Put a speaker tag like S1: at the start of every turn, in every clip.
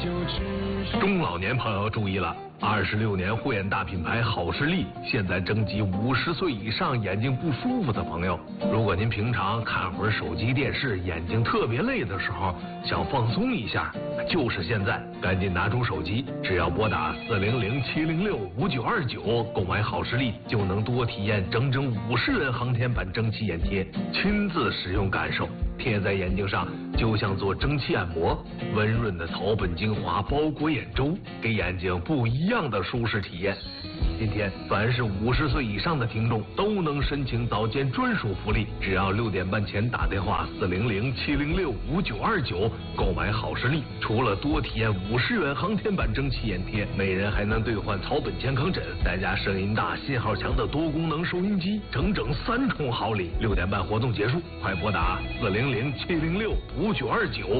S1: 中老年朋友注意了，26年护眼大品牌好视力现在征集50岁以上眼睛不舒服的朋友。如果您平常看会儿手机电视，眼睛特别累的时候，想放松一下，就是现在，赶紧拿出手机，只要拨打400-706-5929购买好视力，就能多体验整整50元航天版蒸汽眼贴，亲自使用感受，贴在眼睛上就像做蒸汽按摩，温润的草本精华包裹眼周，给眼睛不一样的舒适体验。今天凡是50岁以上的听众都能申请早间专属福利，只要6点半前打电话400-706-5929购买好视力，除了多体验50元航天版蒸汽眼贴，每人还能兑换草本健康枕，再加声音大、信号强的多功能收音机，整整3重好礼。6点半活动结束，快拨打400-706-5929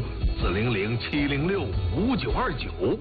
S1: 400-706-5929。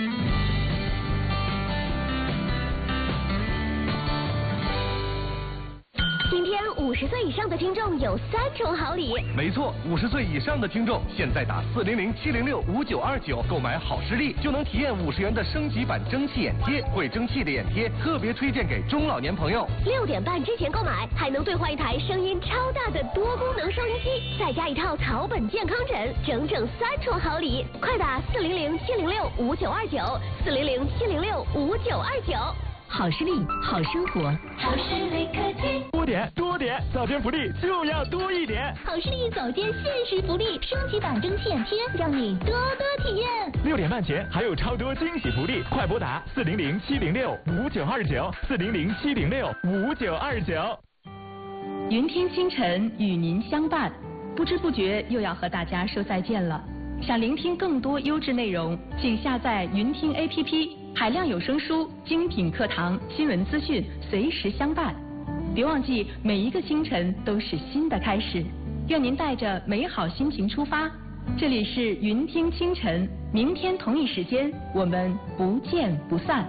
S2: 今天50岁以上的听众有3重好礼。
S3: 没错，50岁以上的听众现在打400-706-5929购买好视力，就能体验50元的升级版蒸汽眼贴。会蒸汽的眼贴特别推荐给中老年朋友。
S2: 6点半之前购买，还能兑换一台声音超大的多功能收音机，再加一套草本健康枕，整整3重好礼。快打400-706-5929 400-706-5929。好视力，好生活。
S4: 好视力科技，
S5: 多点，早间福利就要多一点。
S4: 好视力早间限时福利，升级版蒸汽眼贴，让你多多体验。
S5: 6点半前还有超多惊喜福利，快拨打400-706-5929 400-706-5929。
S6: 云听清晨与您相伴，不知不觉又要和大家说再见了。想聆听更多优质内容，请下载云听 APP， 海量有声书、精品课堂、新闻资讯，随时相伴。别忘记，每一个清晨都是新的开始。愿您带着美好心情出发。这里是云听清晨，明天同一时间我们不见不散。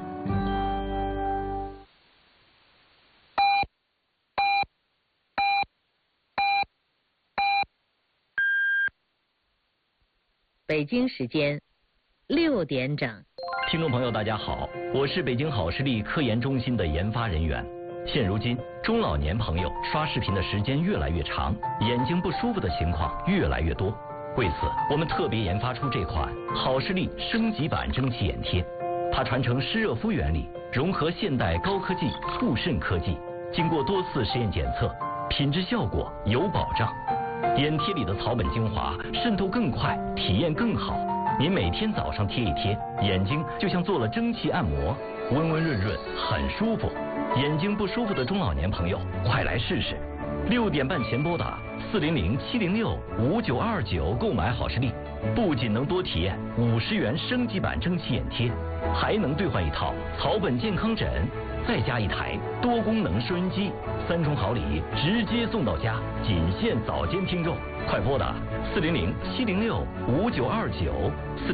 S7: 北京时间6点整。
S8: 听众朋友大家好，我是北京好视力科研中心的研发人员。现如今中老年朋友刷视频的时间越来越长，眼睛不舒服的情况越来越多。为此我们特别研发出这款好视力升级版蒸汽眼贴，它传承湿热敷原理，融合现代高科技护肾科技，经过多次实验检测，品质效果有保障。眼贴里的草本精华渗透更快，体验更好。您每天早上贴一贴，眼睛就像做了蒸汽按摩，温温润润，很舒服。眼睛不舒服的中老年朋友，快来试试。6点半前拨打400-706-5929购买好视力，不仅能多体验50元升级版蒸汽眼贴，还能兑换一套草本健康枕，再加一台多功能收音机，3重好礼直接送到家，仅限早间听众，快拨打400-706-5929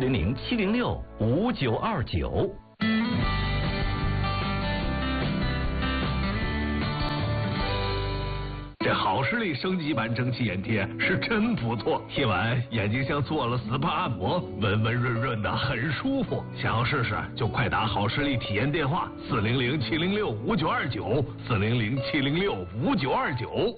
S8: 400-706-5929。
S1: 这好视力升级版蒸汽眼贴是真不错，贴完眼睛像做了 SPA 按摩，温温润润的，很舒服。想要试试就快打好视力体验电话400-706-5929 400-706-5929。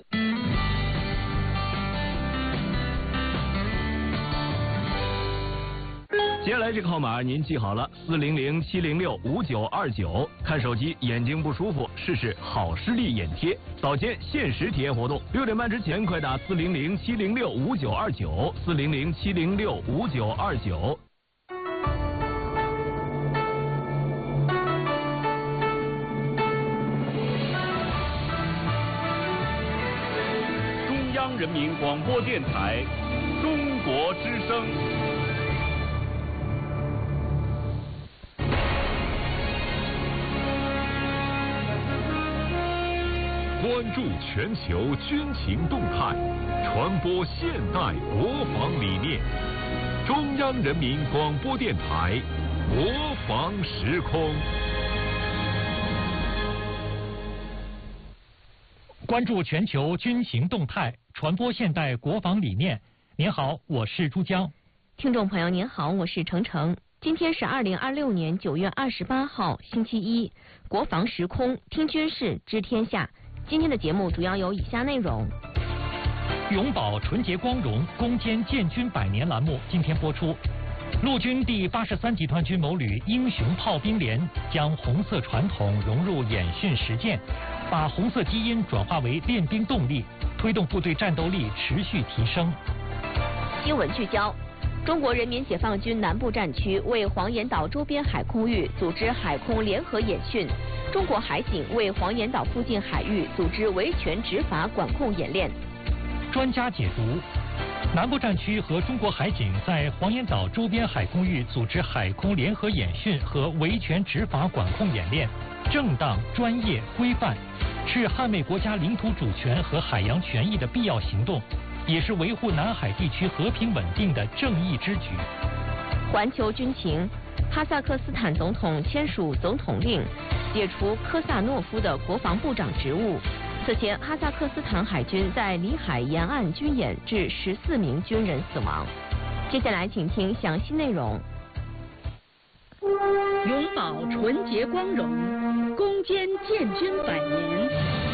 S5: 接下来这个号码您记好了，400-706-5929。看手机眼睛不舒服，试试好视力眼贴，早间限时体验活动。6点半之前快打400-706-5929 400-706-5929。
S9: 中央人民广播电台中国之声。
S10: 关注全球军情动态，传播现代国防理念。中央人民广播电台国防时空。
S11: 关注全球军情动态，传播现代国防理念。您好，我是珠江。
S2: 听众朋友您好，我是程程。
S12: 今天是2026年9月28号，星期一。国防时空，听军事，知天下。今天的节目主要有以下内容：
S11: 永葆纯洁光荣，攻坚建军100年栏目今天播出。陆军第83集团军某旅英雄炮兵连将红色传统融入演训实践，把红色基因转化为练兵动力，推动部队战斗力持续提升。
S12: 新闻聚焦：中国人民解放军南部战区为黄岩岛周边海空域组织海空联合演训，中国海警为黄岩岛附近海域组织维权执法管控演练。
S11: 专家解读：南部战区和中国海警在黄岩岛周边海空域组织海空联合演训和维权执法管控演练，正当、专业、规范，是捍卫国家领土主权和海洋权益的必要行动，也是维护南海地区和平稳定的正义之举。
S12: 环球军情：哈萨克斯坦总统签署总统令，解除科萨诺夫的国防部长职务。此前，哈萨克斯坦海军在里海沿岸军演致14名军人死亡。接下来，请听详细内容。
S13: 永葆纯洁光荣，攻坚建军100年。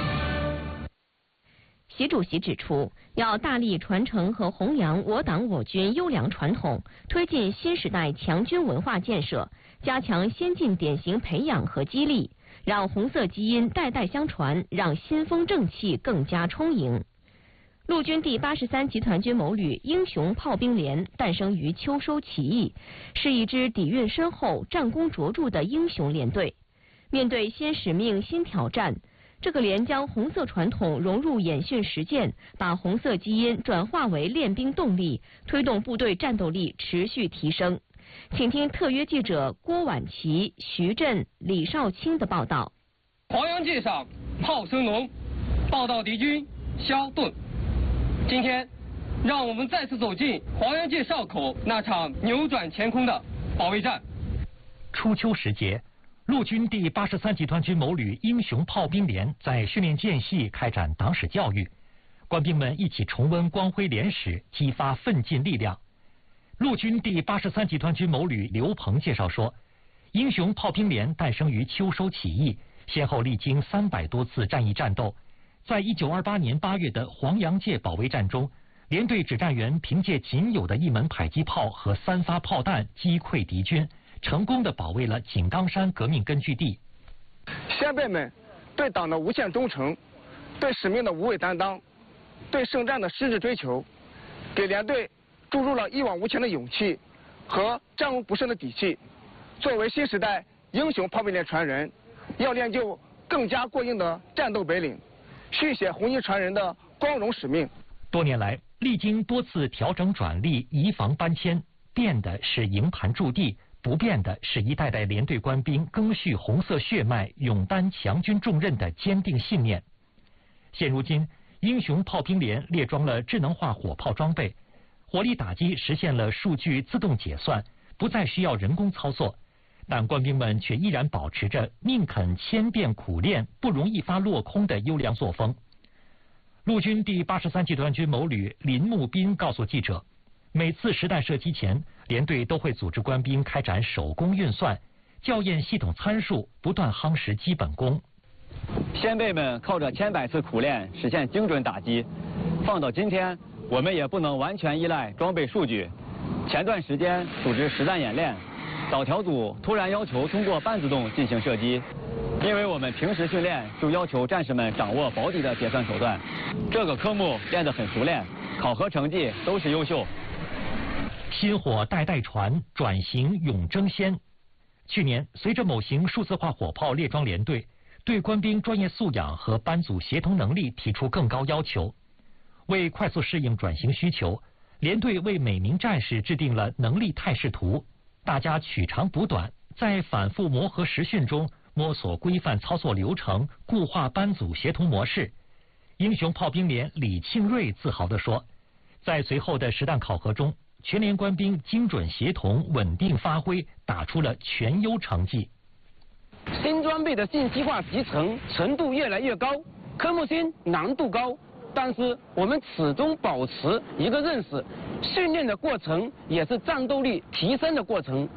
S12: 习主席指出，要大力传承和弘扬我党我军优良传统，推进新时代强军文化建设，加强先进典型培养和激励，让红色基因代代相传，让新风正气更加充盈。陆军第83集团军某旅英雄炮兵连诞生于秋收起义，是一支底蕴深厚、战功卓著的英雄连队。面对新使命、新挑战，这个连将红色传统融入演训实践，把红色基因转化为练兵动力，推动部队战斗力持续提升。请听特约记者郭婉琪、徐震、李少卿的报道。
S14: 黄洋界上炮声隆，报道敌军消遁。今天，让我们再次走进黄洋界哨口那场扭转乾坤的保卫战。
S11: 初秋时节，陆军第83集团军某旅英雄炮兵连在训练间隙开展党史教育，官兵们一起重温光辉连史，激发奋进力量。陆军第83集团军某旅刘鹏介绍说，英雄炮兵连诞生于秋收起义，先后历经300多次战役战斗。在1928年8月的黄洋界保卫战中，连队指战员凭借仅有的1门迫击炮和3发炮弹击溃敌军，成功地保卫了井冈山革命根据地。
S15: 先辈们对党的无限忠诚，对使命的无畏担当，对圣战的矢志追求，给连队注入了一往无前的勇气和战无不胜的底气。作为新时代英雄炮兵连传人，要练就更加过硬的战斗本领，续写红衣传人的光荣使命。
S11: 多年来，历经多次调整转隶、移防搬迁，变的是营盘驻地，不变的是一代代连队官兵赓续红色血脉、勇担强军重任的坚定信念。现如今，英雄炮兵连列装了智能化火炮装备，火力打击实现了数据自动解算，不再需要人工操作，但官兵们却依然保持着宁肯千变苦练，不容一发落空的优良作风。陆军第83集团军某旅林木斌告诉记者，每次实弹射击前，连队都会组织官兵开展手工运算，校验系统参数，不断夯实基本功。
S16: 先辈们靠着千百次苦练实现精准打击，放到今天，我们也不能完全依赖装备数据。前段时间组织实战演练，导调组突然要求通过半自动进行射击，因为我们平时训练就要求战士们掌握保底的结算手段，这个科目练得很熟练，考核成绩都是优秀。
S11: 薪火代代传，转型永争先。去年，随着某型数字化火炮列装连队，对官兵专业素养和班组协同能力提出更高要求。为快速适应转型需求，连队为每名战士制定了能力态势图，大家取长补短，在反复磨合实训中摸索规范操作流程，固化班组协同模式。英雄炮兵连李庆瑞自豪地说，在随后的实弹考核中，全连官兵精准协同、稳定发挥，打出了全优成绩。
S17: 新装备的信息化集成程度越来越高，科目新难度高，但是我们始终保持一个认识，训练的过程也是战斗力提升的过程。对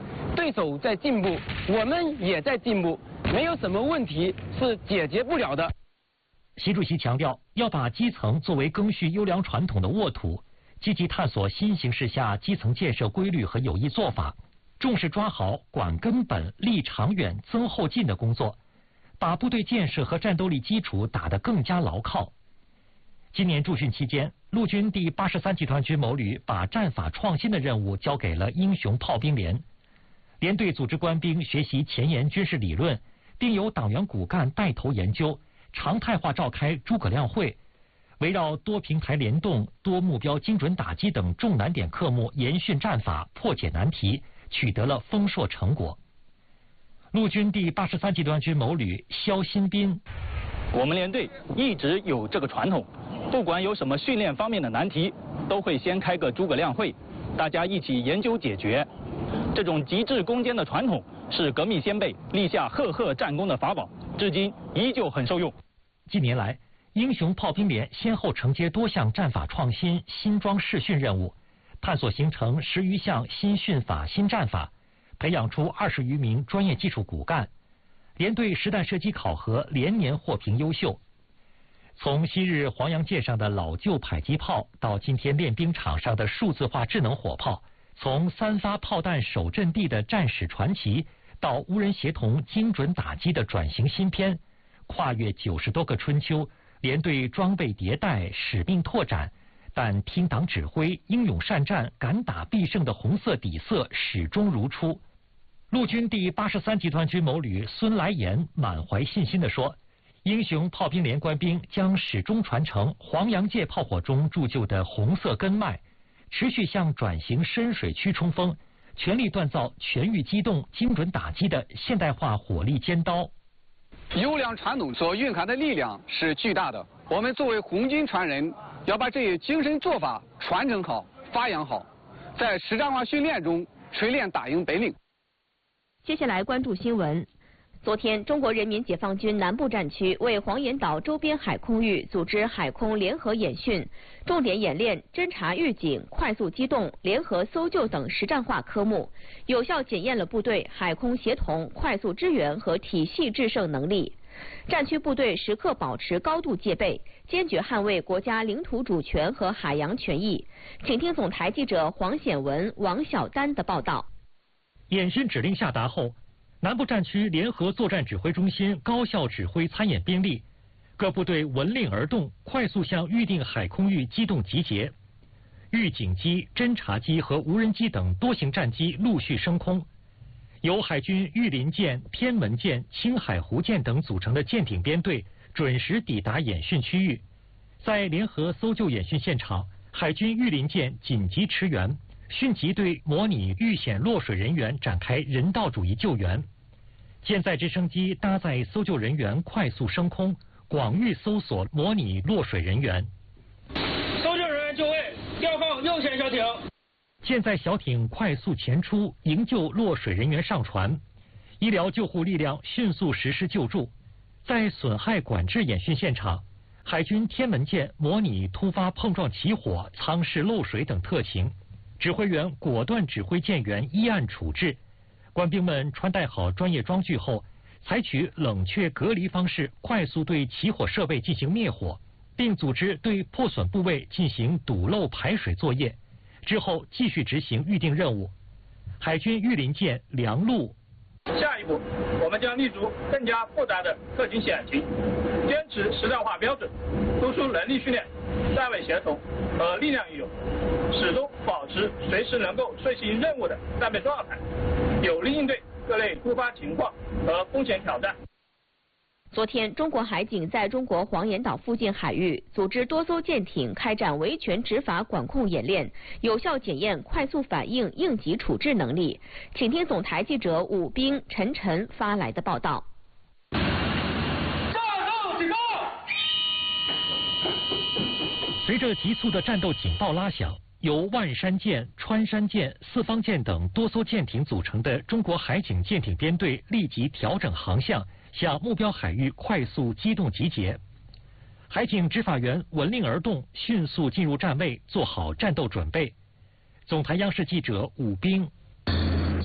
S17: 对手在进步，我们也在进步，没有什么问题是解决不了的。
S11: 习主席强调，要把基层作为赓续优良传统的沃土，积极探索新形势下基层建设规律和有益做法，重视抓好管根本、立长远、增后进的工作，把部队建设和战斗力基础打得更加牢靠。今年驻训期间，陆军第83集团军某旅把战法创新的任务交给了英雄炮兵连，连队组织官兵学习前沿军事理论，并由党员骨干带头研究，常态化召开诸葛亮会，围绕多平台联动、多目标精准打击等重难点科目研训战法，破解难题，取得了丰硕成果。陆军第83集团军某旅肖新斌，
S18: 我们连队一直有这个传统，不管有什么训练方面的难题，都会先开个诸葛亮会，大家一起研究解决。这种极致攻坚的传统是革命先辈立下赫赫战功的法宝，至今依旧很受用。
S11: 近年来，英雄炮兵连先后承接多项战法创新、新装试训任务，探索形成10余项新训法、新战法，培养出20余名专业技术骨干。连队实弹射击考核连年获评优秀。从昔日黄洋界上的老旧迫击炮，到今天练兵场上的数字化智能火炮，从3发炮弹守阵地的战史传奇，到无人协同精准打击的转型新篇，跨越90多个春秋，连队装备迭代，使命拓展，但听党指挥、英勇善战、敢打必胜的红色底色始终如初。陆军第83集团军某旅孙来言满怀信心地说，英雄炮兵连官兵将始终传承黄洋界炮火中铸就的红色根脉，持续向转型深水区冲锋，全力锻造全域机动、精准打击的现代化火力尖刀。
S19: 优良传统所蕴含的力量是巨大的，我们作为红军传人，要把这些精神做法传承好、发扬好，在实战化训练中锤炼打赢本领。
S2: 接下来关注新闻。昨天，中国人民解放军南部战区为黄岩岛周边海空域组织海空联合演训，重点演练侦察预警、快速机动、联合搜救等实战化科目，有效检验了部队海空协同、快速支援和体系制胜能力。战区部队时刻保持高度戒备，坚决捍卫国家领土主权和海洋权益。请听总台记者黄显文、王晓丹的报道。
S11: 演训指令下达后，南部战区联合作战指挥中心高效指挥参演兵力，各部队闻令而动，快速向预定海空域机动集结。预警机、侦察机和无人机等多型战机陆续升空，由海军御林舰、天门舰、青海湖舰等组成的舰艇编队准时抵达演训区域。在联合搜救演训现场，海军御林舰紧急驰援，迅即对模拟遇险落水人员展开人道主义救援。舰载直升机搭载搜救人员快速升空，广域搜索模拟落水人员。
S20: 搜救人员就位，调放右舷小艇。
S11: 舰载小艇快速前出，营救落水人员上船。医疗救护力量迅速实施救助。在损害管制演训现场，海军天门舰模拟突发碰撞起火、舱室漏水等特情，指挥员果断指挥舰员依案处置。官兵们穿戴好专业装具后，采取冷却隔离方式，快速对起火设备进行灭火，并组织对破损部位进行堵漏排水作业。之后继续执行预定任务。海军御林舰梁陆。
S20: 下一步，我们将立足更加复杂的特情险情，坚持实战化标准，突出能力训练、站位协同和力量运用，始终保持随时能够遂行任务的战备状态，有力应对各类突发情况和风险挑战。
S2: 昨天，中国海警在中国黄岩岛附近海域组织多艘舰艇开展维权执法管控演练，有效检验快速反应、应急处置能力。请听总台记者武斌、陈晨发来的报道。
S11: 随着急促的战斗警报拉响，由万山舰、穿山舰、四方舰等多艘舰艇组成的中国海警舰艇编队立即调整航向，向目标海域快速机动集结。海警执法员闻令而动，迅速进入站位，做好战斗准备。总台央视记者武斌。
S21: 现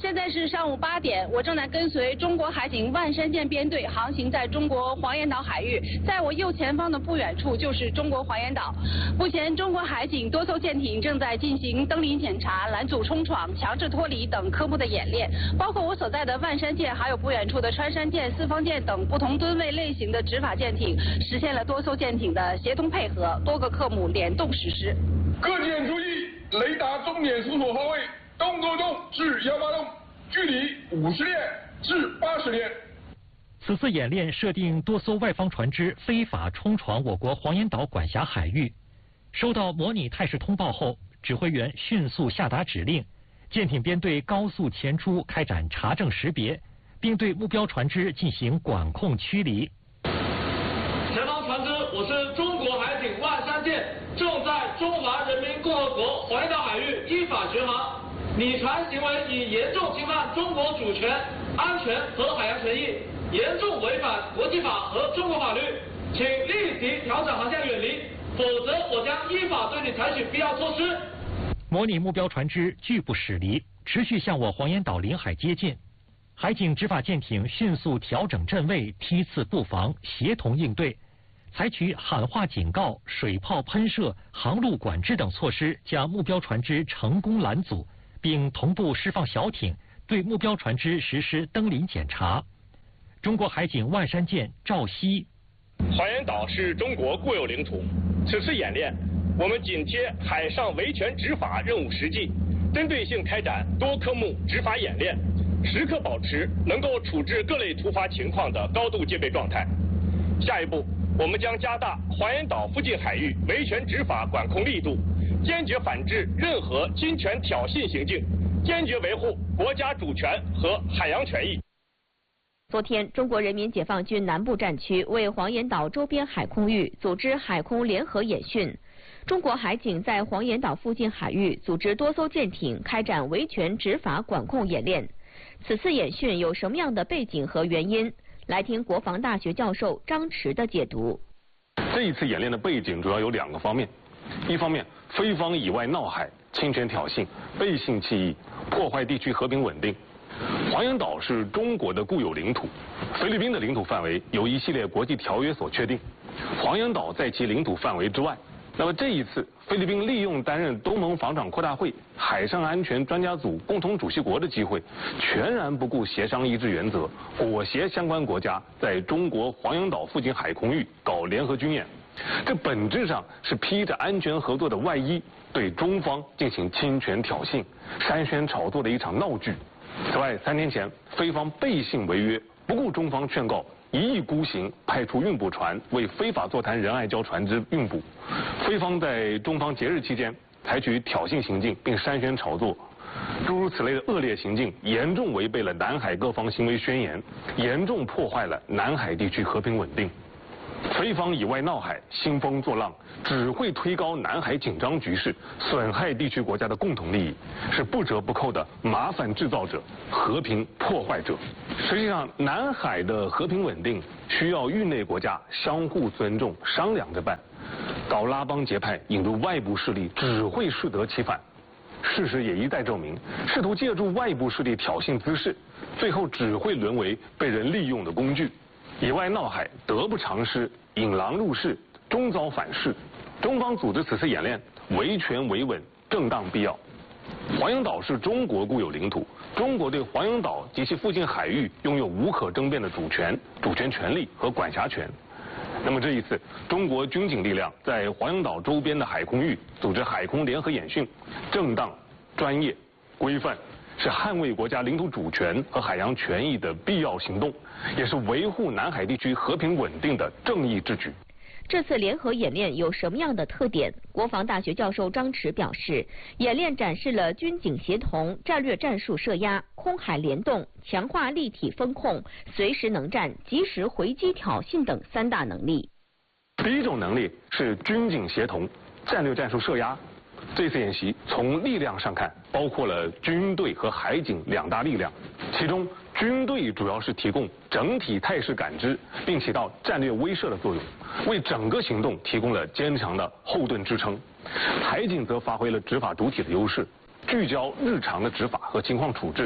S21: 现在是上午8点，我正在跟随中国海警万山舰编队航行在中国黄岩岛海域，在我右前方的不远处就是中国黄岩岛。目前，中国海警多艘舰艇正在进行登临检查、拦阻冲闯、强制脱离等科目的演练，包括我所在的万山舰，还有不远处的穿山舰、四方舰等不同吨位类型的执法舰艇，实现了多艘舰艇的协同配合，多个科目联动实施。
S22: 各舰注意，雷达重点搜索方位。动作中至180洞，距离50列至80列。
S11: 此次演练设定多艘外方船只非法冲闯我国黄岩岛管辖海域。收到模拟态势通报后，指挥员迅速下达指令，舰艇编队高速前出，开展查证识别，并对目标船只进行管控驱离。
S23: 前方船只，我是中国海警万山舰，正在中华人民共和国黄岩岛海域依法巡航。拟船行为已严重侵犯中国主权、安全和海洋权益，严重违反国际法和中国法律，请立即调整航向远离，否则我将依法对你采取必要措施。
S11: 模拟目标船只拒不驶离，持续向我黄岩岛领海接近。海警执法舰艇迅速调整阵位，梯次布防，协同应对，采取喊话警告、水炮喷射、航路管制等措施，将目标船只成功拦阻，并同步释放小艇，对目标船只实施登临检查。中国海警万山舰赵西：
S24: 黄岩岛是中国固有领土，此次演练，我们紧贴海上维权执法任务实际，针对性开展多科目执法演练，时刻保持能够处置各类突发情况的高度戒备状态。下一步，我们将加大黄岩岛附近海域维权执法管控力度，坚决反制任何侵权挑衅行径，坚决维护国家主权和海洋权益。
S2: 昨天，中国人民解放军南部战区为黄岩岛周边海空域组织海空联合演训。中国海警在黄岩岛附近海域组织多艘舰艇开展维权执法管控演练。此次演训有什么样的背景和原因？来听国防大学教授张弛的解读。
S25: 这一次演练的背景主要有2个方面，一方面，菲方以外闹海、侵权挑衅、背信弃义，破坏地区和平稳定。黄岩岛是中国的固有领土，菲律宾的领土范围由一系列国际条约所确定，黄岩岛在其领土范围之外。那么这一次，菲律宾利用担任东盟防长扩大会海上安全专家组共同主席国的机会，全然不顾协商一致原则，裹挟相关国家在中国黄岩岛附近海空域搞联合军演。这本质上是披着安全合作的外衣，对中方进行侵权挑衅、煽宣炒作的一场闹剧。此外，3天前，菲方背信违约，不顾中方劝告，一意孤行，派出运补船为非法坐滩仁爱礁船只运补。菲方在中方节日期间采取挑衅行径，并煽宣炒作，诸如此类的恶劣行径，严重违背了南海各方行为宣言，严重破坏了南海地区和平稳定。菲方以外闹海、兴风作浪，只会推高南海紧张局势，损害地区国家的共同利益，是不折不扣的麻烦制造者、和平破坏者。实际上，南海的和平稳定需要域内国家相互尊重、商量着办。搞拉帮结派、引入外部势力，只会适得其反。事实也一再证明，试图借助外部势力挑衅滋事，最后只会沦为被人利用的工具。以外闹海，得不偿失，引狼入室，终遭反噬。中方组织此次演练，维权维稳，正当必要。黄岩岛是中国固有领土，中国对黄岩岛及其附近海域拥有无可争辩的主权权利和管辖权。那么这一次，中国军警力量在黄岩岛周边的海空域组织海空联合演训，正当、专业、规范，是捍卫国家领土主权和海洋权益的必要行动，也是维护南海地区和平稳定的正义之举。
S2: 这次联合演练有什么样的特点？国防大学教授张弛表示，演练展示了军警协同、战略战术设压、空海联动、强化立体风控、随时能战、及时回击挑衅等3大能力。
S25: 第一种能力是军警协同、战略战术设压。这次演习从力量上看，包括了军队和海警2大力量，其中军队主要是提供整体态势感知，并起到战略威慑的作用，为整个行动提供了坚强的后盾支撑。海警则发挥了执法主体的优势，聚焦日常的执法和情况处置。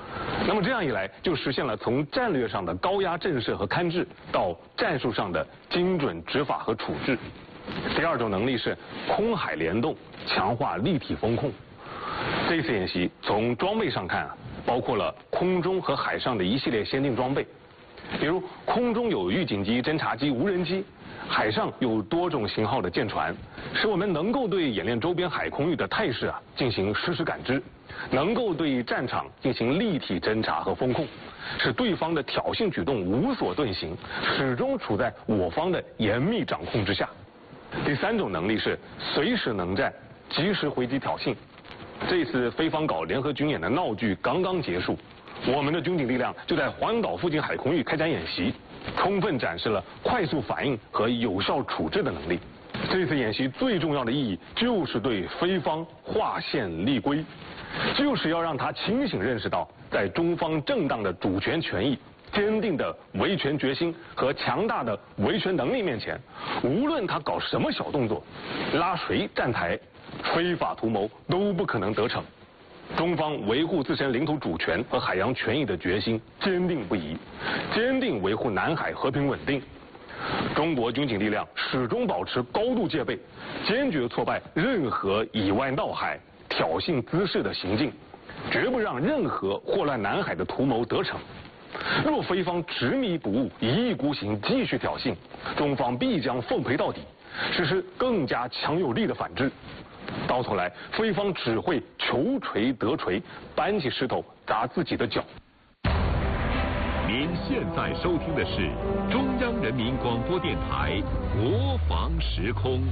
S25: 那么这样一来，就实现了从战略上的高压震慑和勘制，到战术上的精准执法和处置。第二种能力是空海联动，强化立体风控。这次演习从装备上看包括了空中和海上的一系列先进装备，比如空中有预警机、侦察机、无人机，海上有多种型号的舰船，使我们能够对演练周边海空域的态势进行实时感知，能够对战场进行立体侦察和风控，使对方的挑衅举动无所遁形，始终处在我方的严密掌控之下。第三种能力是随时能战，及时回击挑衅。这次菲方搞联合军演的闹剧刚刚结束，我们的军警力量就在黄洋岛附近海空域开展演习，充分展示了快速反应和有效处置的能力。这次演习最重要的意义就是对菲方划线立规，就是要让他清醒认识到，在中方正当的主权权益、坚定的维权决心和强大的维权能力面前，无论他搞什么小动作，拉谁站台，非法图谋都不可能得逞。中方维护自身领土主权和海洋权益的决心坚定不移，坚定维护南海和平稳定。中国军警力量始终保持高度戒备，坚决挫败任何以外闹海、挑衅滋事的行径，绝不让任何祸乱南海的图谋得逞。若菲方执迷不悟、一意孤行继续挑衅，中方必将奉陪到底，实施更加强有力的反制。到头来，菲方只会求锤得锤，搬起石头砸自己的脚。
S10: 您现在收听的是中央人民广播电台国防时空。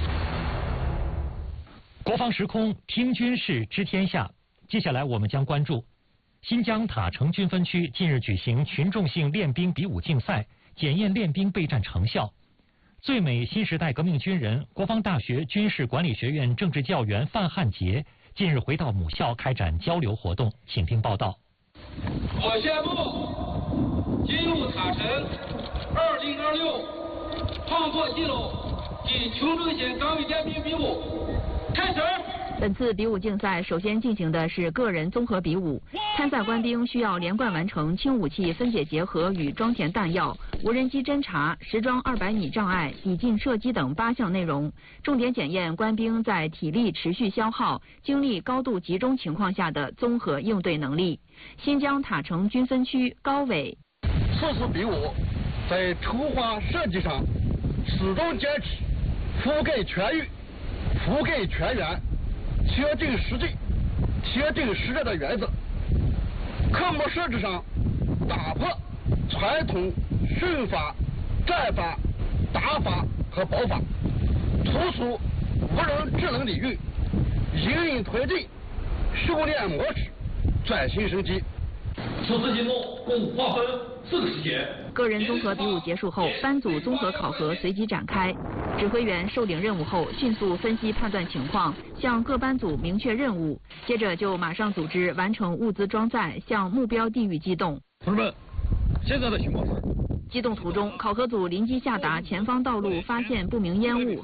S11: 国防时空，听军事知天下。接下来我们将关注新疆塔城军分区近日举行群众性练兵比武竞赛，检验练兵备战成效。最美新时代革命军人、国防大学军事管理学院政治教员范汉杰近日回到母校开展交流活动，请听报道。
S23: 我宣布，进入塔城2026创作记录及群众性岗位练兵比武开始。
S3: 本次比武竞赛首先进行的是个人综合比武，参赛官兵需要连贯完成轻武器分解结合与装填弹药、无人机侦察、实装200米障碍、抵近射击等8项内容，重点检验官兵在体力持续消耗、精力高度集中情况下的综合应对能力。新疆塔城军分区高伟，
S4: 此次比武在筹划设计上始终坚持覆盖全域、覆盖全员、贴近实际、贴近实战的原则。科目设置上打破传统训法、战法、打法和保法，突出无人智能领域，隐隐推进训练模式转型升级。
S23: 此次节目共划分4个时节。
S3: 个人综合比武结束后，班组综合考核随即展开。指挥员受领任务后，迅速分析判断情况，向各班组明确任务，接着就马上组织完成物资装载，向目标地域机动。
S23: 同志们，现在的情况是：
S3: 机动途中，考核组临机下达前方道路发现不明烟雾